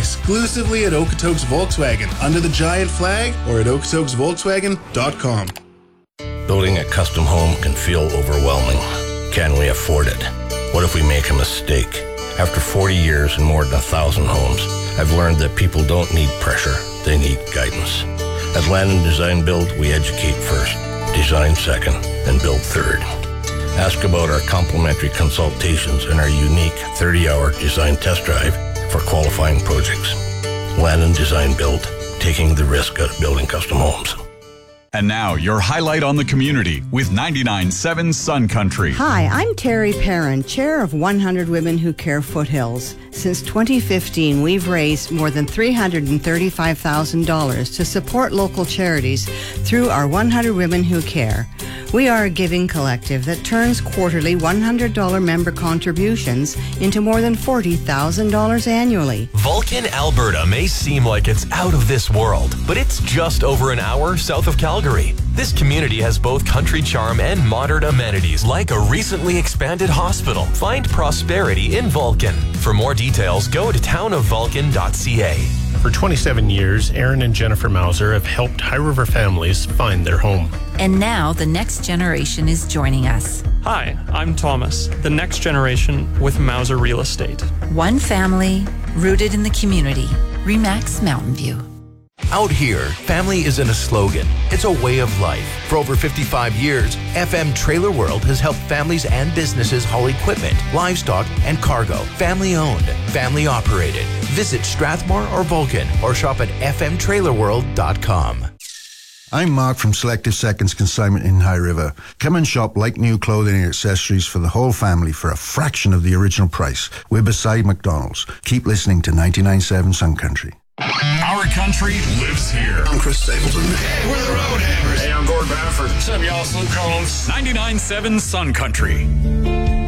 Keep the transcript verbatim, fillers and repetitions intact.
exclusively at Okotoks Volkswagen under the giant flag or at okotoks volkswagen dot com. Building a custom home can feel overwhelming. Can we afford it? What if we make a mistake? After forty years and more than a thousand homes, I've learned that people don't need pressure, they need guidance. At Land and Design Build, we educate first, design second, and build third. Ask about our complimentary consultations and our unique thirty-hour design test drive for qualifying projects. Land and Design Build, taking the risk out of building custom homes. And now, your highlight on the community with ninety-nine point seven Sun Country. Hi, I'm Terry Perrin, chair of one hundred Women Who Care Foothills. Since twenty fifteen, we've raised more than three hundred thirty-five thousand dollars to support local charities through our one hundred Women Who Care. We are a giving collective that turns quarterly one hundred dollars member contributions into more than forty thousand dollars annually. Vulcan, Alberta may seem like it's out of this world, but it's just over an hour south of Calgary. This community has both country charm and modern amenities like a recently expanded hospital. Find prosperity in Vulcan. For more details, go to town of vulcan dot c a. For twenty-seven years, Aaron and Jennifer Mauser have helped High River families find their home. And now the next generation is joining us. Hi, I'm Thomas, the next generation with Mauser Real Estate. One family, rooted in the community. Remax Mountain View. Out here, family isn't a slogan, it's a way of life. For over fifty-five years, F M Trailer World has helped families and businesses haul equipment, livestock, and cargo. Family owned, family operated. Visit Strathmore or Vulcan or shop at f m trailer world dot com. I'm Mark from Selective Seconds Consignment in High River. Come and shop like new clothing and accessories for the whole family for a fraction of the original price. We're beside McDonald's. Keep listening to ninety-nine point seven Sun Country. Our country lives here. I'm Chris Stapleton. Hey, we're the Road Hammers. Hey, I'm Gord Bamford. What's up, y'all? Slim Collins. ninety-nine point seven Sun Country.